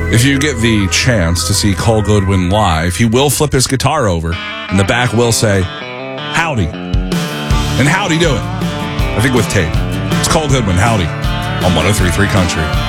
If you get the chance to see Cole Goodwin live, he will flip his guitar over, and the back will say, howdy. And howdy do it. I think with tape. It's Cole Goodwin, howdy, on 103.3 Country.